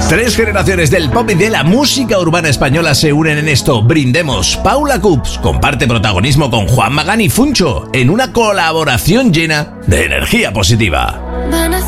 Tres generaciones del pop y de la música urbana española se unen en esto. Brindemos. Paula Cups comparte protagonismo con Juan Magán y Funcho en una colaboración llena de energía positiva.